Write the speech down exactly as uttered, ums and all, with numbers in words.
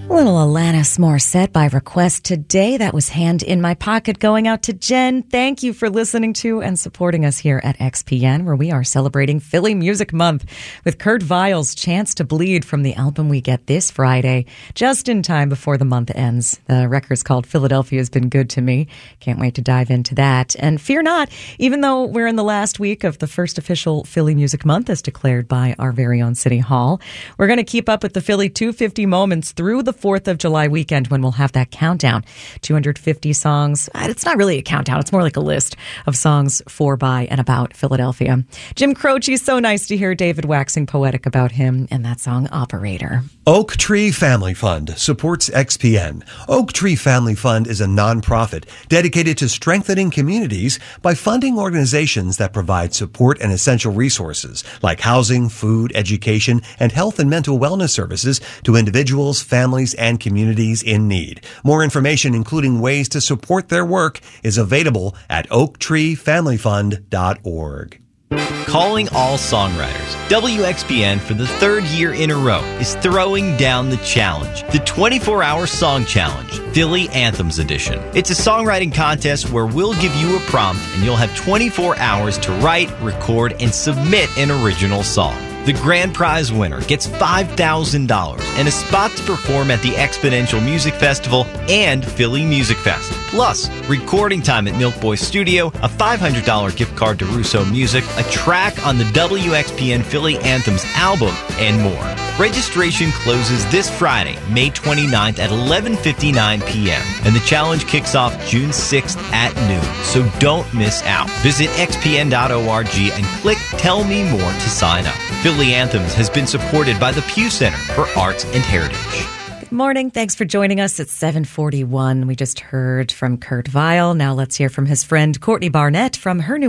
A little Alanis Morissette by request today. That was Hand in My Pocket going out to Jen. Thank you for listening to and supporting us here at X P N, where we are celebrating Philly Music Month with Kurt Weill's Chance to Bleed from the album we get this Friday, just in time before the month ends. The record's called Philadelphia's Been Good to Me. Can't wait to dive into that. And fear not, even though we're in the last week of the first official Philly Music Month as declared by our very own City Hall, we're going to keep up with the Philly two fifty moments through the fourth of July weekend when we'll have that countdown. two hundred fifty songs. It's not really a countdown. It's more like a list of songs for, by, and about Philadelphia. Jim Croce, so nice to hear David waxing poetic about him and that song Operator. Oak Tree Family Fund supports X P N. Oak Tree Family Fund is a nonprofit dedicated to strengthening communities by funding organizations that provide support and essential resources like housing, food, education, and health and mental wellness services to individuals, families, and communities in need. More information, including ways to support their work, is available at oak tree family fund dot org. Calling all songwriters. W X P N, for the third year in a row, is throwing down the challenge, the twenty-four hour Song Challenge, Philly Anthems Edition. It's a songwriting contest where we'll give you a prompt and you'll have twenty-four hours to write, record, and submit an original song. The grand prize winner gets five thousand dollars and a spot to perform at the Exponential Music Festival and Philly Music Fest. Plus, recording time at Milk Boy Studio, a five hundred dollars gift card to Russo Music, a track on the W X P N Philly Anthems album, and more. Registration closes this Friday, May twenty-ninth at eleven fifty-nine p.m. and the challenge kicks off June sixth at noon, so don't miss out. Visit x p n dot org and click Tell Me More to sign up. Philly Anthems has been supported by the Pew Center for Arts and Heritage. Good morning. Thanks for joining us at seven forty-one. We just heard from Kurt Weill. Now let's hear from his friend Courtney Barnett from her new